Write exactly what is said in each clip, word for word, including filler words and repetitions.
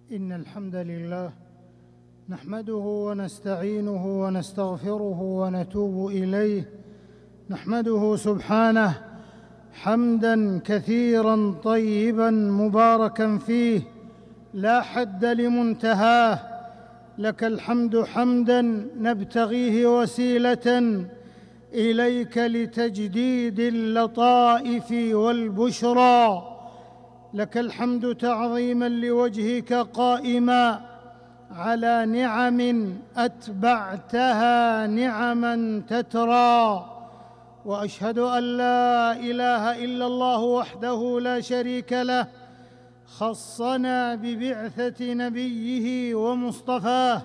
إن الحمد لله نحمده ونستعينه ونستغفره ونتوب إليه. نحمده سبحانه حمداً كثيراً طيباً مباركاً فيه لا حد لمنتهاه. لك الحمد حمداً نبتغيه وسيلة إليك لتجديد اللطائف والبشرى. لك الحمد تعظيماً لوجهك قائماً على نعم أتبعتها نعماً تترى. وأشهد أن لا إله إلا الله وحده لا شريك له خصنا ببعثة نبيه ومصطفاه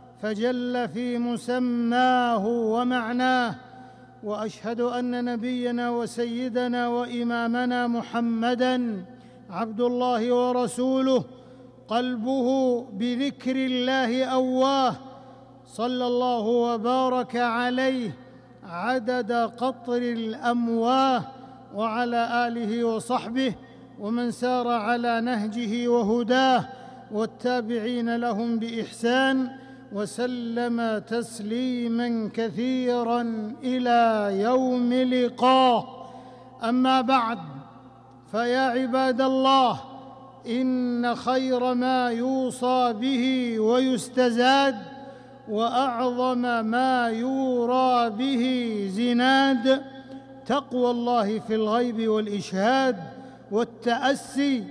فجل في مسماه ومعناه. وأشهد أن نبينا وسيدنا وإمامنا محمداً عبد الله ورسوله قلبه بذكر الله أواه، صلى الله وبارك عليه عدد قطر الأمواه، وعلى آله وصحبه ومن سار على نهجه وهداه والتابعين لهم بإحسان، وسلم تسليماً كثيراً إلى يوم لقاه. أما بعد، فيا عباد الله، إن خير ما يوصى به ويستزاد وأعظم ما يورى به زناد تقوى الله في الغيب والإشهاد والتأسي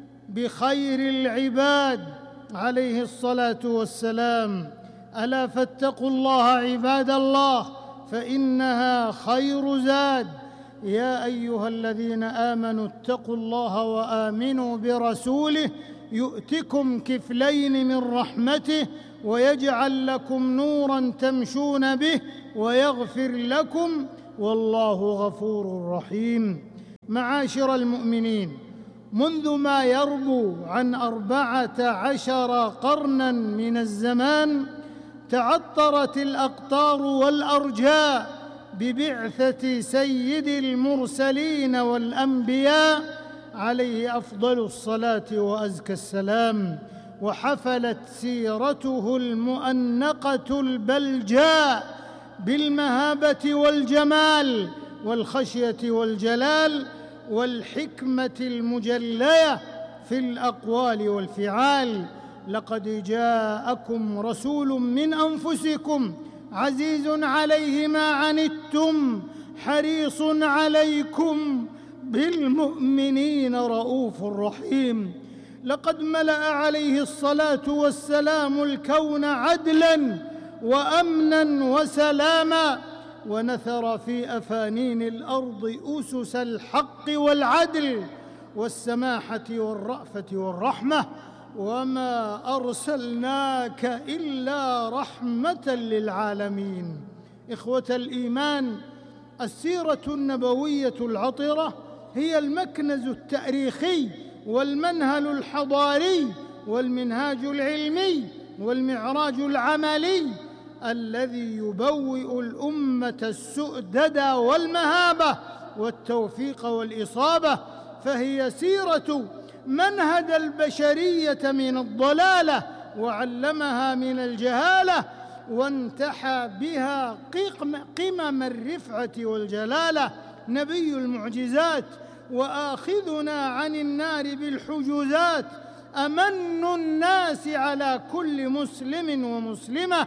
بخير العباد عليه الصلاة والسلام. ألا فاتقوا الله عباد الله، فإنها خير زاد. يا أيها الذين آمنوا اتقوا الله وآمنوا برسوله يؤتكم كفلين من رحمته ويجعل لكم نوراً تمشون به ويغفر لكم، والله غفور رحيم. معاشر المؤمنين، منذ ما يربو عن أربعة عشر قرناً من الزمان تعطرت الأقطار والأرجاء ببعثة سيد المرسلين والأنبياء عليه أفضل الصلاة وأزكى السلام، وحفلت سيرته المؤنقة البلجاء بالمهابة والجمال والخشية والجلال والحكمة المجلية في الأقوال والفعال. لقد جاءكم رسول من أنفسكم عزيز عليه ما عنتم حريص عليكم بالمؤمنين رؤوف رحيم. لقد ملأ عليه الصلاة والسلام الكون عدلاً وأمناً وسلاماً، ونثر في أفانين الأرض أسس الحق والعدل والسماحة والرأفة والرحمة، وما أرسلناك إلا رحمة للعالمين. إخوة الإيمان، السيرة النبوية العطرة هي المكنز التاريخي والمنهل الحضاري والمنهاج العلمي والمعراج العملي الذي يبوئ الأمة السؤدد والمهابة والتوفيق والإصابة. فهي سيرة من هدى البشرية من الضلالة وعلمها من الجهالة وانتحى بها قمم الرفعة والجلالة. نبي المعجزات وآخذنا عن النار بالحجوزات، أمن الناس على كل مسلم ومسلمة،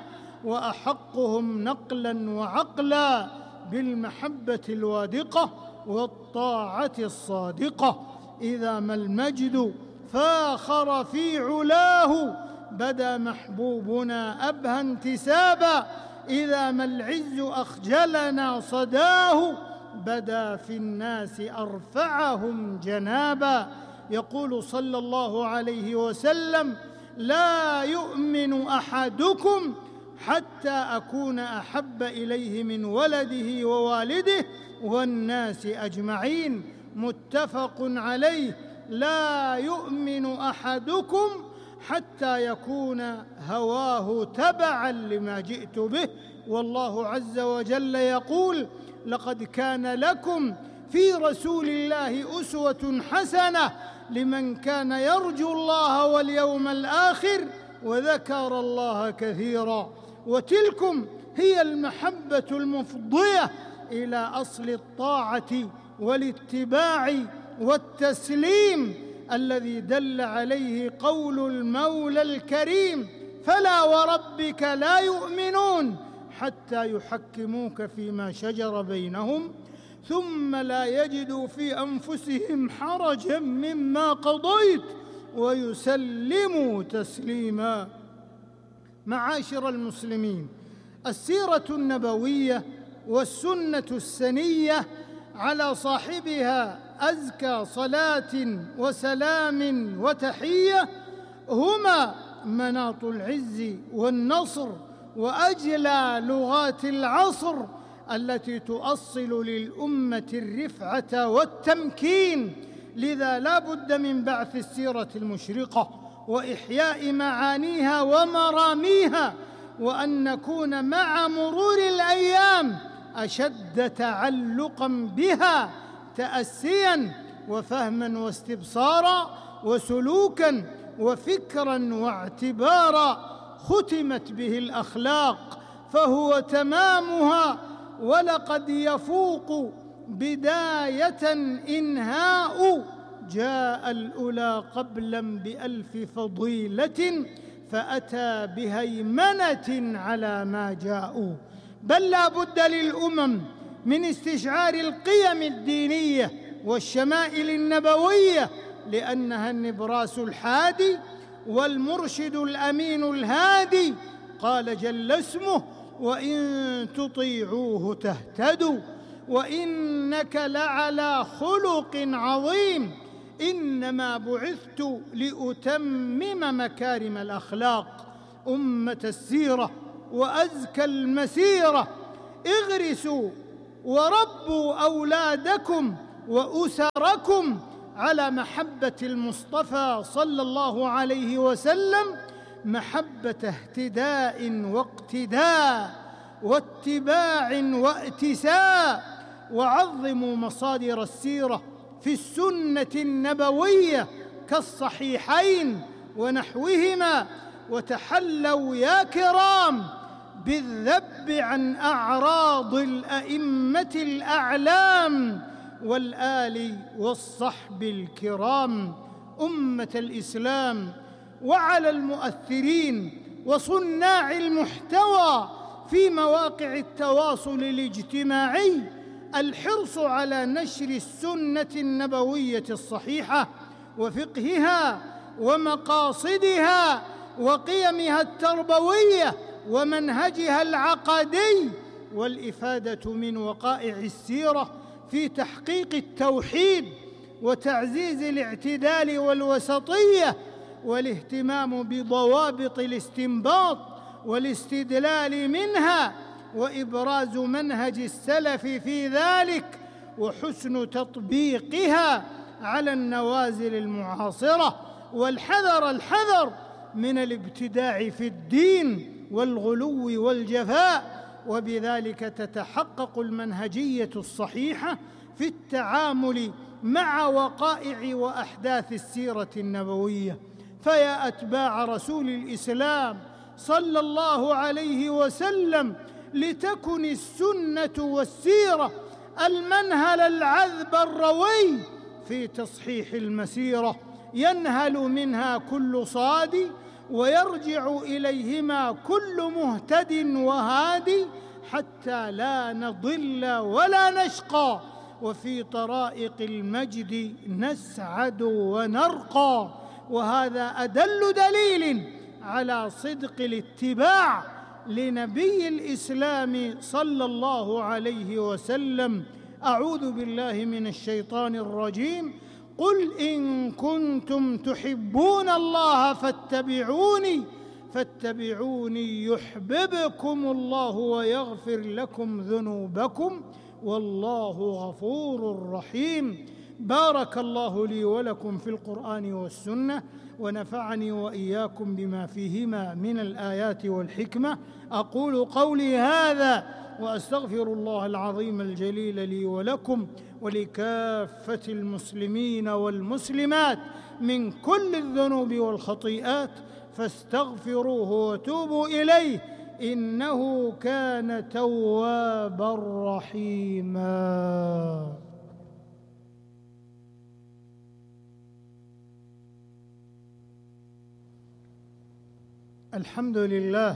وأحقهم نقلاً وعقلاً بالمحبة الوادقة والطاعة الصادقة. إذا ما المجد فاخر في علاه بدا محبوبنا أبهى انتسابا، إذا ما العز أخجلنا صداه بدا في الناس أرفعهم جنابا. يقول صلى الله عليه وسلم: لا يؤمن أحدكم حتى أكون أحب إليه من ولده ووالده والناس أجمعين. متفق عليه. لا يؤمن أحدكم حتى يكون هواه تبعاً لما جئت به. والله عز وجل يقول: لقد كان لكم في رسول الله أسوة حسنة لمن كان يرجو الله واليوم الآخر وذكر الله كثيرا. وتلكم هي المحبة المفضية إلى أصل الطاعة والاتباع والتسليم الذي دل عليه قول المولى الكريم: فلا وربك لا يؤمنون حتى يحكموك فيما شجر بينهم ثم لا يجدوا في أنفسهم حرجا مما قضيت ويسلموا تسليما. معاشر المسلمين، السيرة النبوية والسنة السنية على صاحبها أزكى صلاة وسلام وتحية هما مناط العز والنصر وأجلى لغات العصر التي تؤصل للأمة الرفعة والتمكين. لذا لا بد من بعث السيرة المشرقة وإحياء معانيها ومراميها، وأن نكون مع مرور الأيام أشد تعلقاً بها تأسياً وفهماً واستبصاراً وسلوكاً وفكراً واعتباراً. ختمت به الأخلاق فهو تمامها، ولقد يفوق بداية إنهاء. جاء الأولى قبلاً بألف فضيلة فأتى بهيمنة على ما جاءوا. بل لا بد للأمم من استشعار القيم الدينية والشمائل النبوية، لأنها النبراس الحادي والمرشد الأمين الهادي. قال جل اسمه: وإن تطيعوه تهتدوا وإنك لعلى خلق عظيم. إنما بعثت لأتمم مكارم الأخلاق. أمة السيرة وأزكى المسيرة، اغرسوا وربوا أولادكم وأسركم على محبة المصطفى صلى الله عليه وسلم، محبة اهتداء واقتداء واتباع واتساء. وعظموا مصادر السيرة في السنة النبوية كالصحيحين ونحوهما، وتحلوا يا كرام بالذب عن أعراض الأئمة الأعلام والآل والصحب الكرام. أمة الإسلام، وعلى المؤثرين وصناع المحتوى في مواقع التواصل الاجتماعي الحرص على نشر السنة النبوية الصحيحة وفقهها ومقاصدها وقيمها التربوية ومنهجها العقدي، والإفادة من وقائع السيرة في تحقيق التوحيد وتعزيز الاعتدال والوسطية، والاهتمام بضوابط الاستنباط والاستدلال منها، وإبراز منهج السلف في ذلك، وحسن تطبيقها على النوازل المعاصرة. والحذر الحذر من الابتداع في الدين والغلو والجفاء، وبذلك تتحقق المنهجية الصحيحة في التعامل مع وقائع وأحداث السيرة النبوية. فيا أتباع رسول الإسلام صلى الله عليه وسلم، لتكن السنة والسيرة المنهل العذب الروي في تصحيح المسيرة، ينهل منها كل صادي ويرجع إليهما كل مهتد وهادي، حتى لا نضل ولا نشقى، وفي طرائق المجد نسعد ونرقى. وهذا أدل دليل على صدق الاتباع لنبي الإسلام صلى الله عليه وسلم. أعوذ بالله من الشيطان الرجيم. قل إن كنتم تحبون الله فاتبعوني فاتبعوني يحببكم الله ويغفر لكم ذنوبكم والله غفور رحيم. بارك الله لي ولكم في القرآن والسنة، ونفعني وإياكم بما فيهما من الآيات والحكمة. أقول قولي هذا وأستغفر الله العظيم الجليل لي ولكم ولكافة المسلمين والمسلمات من كل الذنوب والخطيئات، فاستغفروه وتوبوا إليه إنه كان توابا رحيما. الحمد لله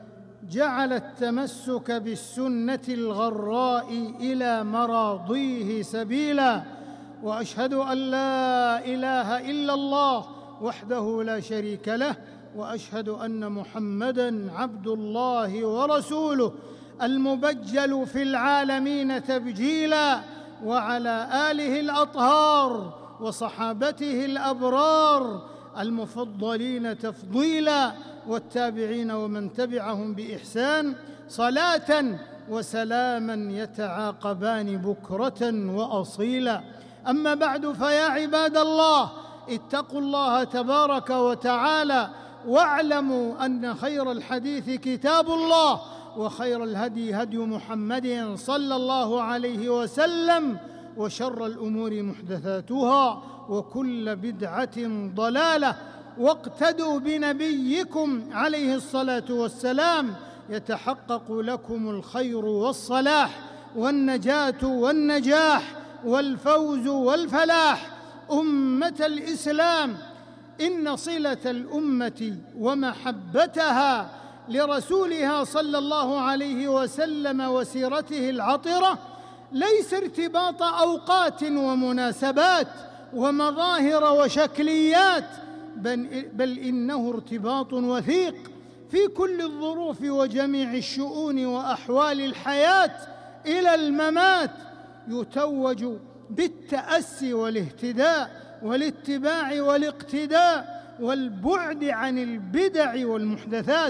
جعل التمسك بالسنة الغراء إلى مراضيه سبيلا، وأشهد أن لا إله إلا الله وحده لا شريك له، وأشهد أن محمدًا عبد الله ورسوله المبجل في العالمين تبجيلا، وعلى آله الأطهار وصحابته الأبرار المفضلين تفضيلا، والتابعين ومن تبعهم بإحسان صلاة وسلاما يتعاقبان بكرة وأصيلا. أما بعد، فيا عباد الله، اتقوا الله تبارك وتعالى، واعلموا أن خير الحديث كتاب الله، وخير الهدي هدي محمد صلى الله عليه وسلم، وشر الأمور محدثاتها، وكل بدعة ضلالة. واقتدوا بنبيكم عليه الصلاة والسلام يتحقق لكم الخير والصلاح والنجاة والنجاح والفوز والفلاح. أمة الإسلام، إن صلة الأمة ومحبتها لرسولها صلى الله عليه وسلم وسيرته العطرة ليس ارتباط أوقات ومناسبات ومظاهر وشكليات، بل إنه ارتباط وثيق في كل الظروف وجميع الشؤون وأحوال الحياة إلى الممات، يتوج بالتأسي والاهتداء والاتباع والاقتداء والبعد عن البدع والمحدثات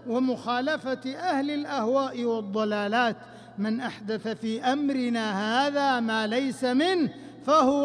ومخالفة أهل الأهواء والضلالات. من أحدث في أمرنا هذا ما ليس منه فهو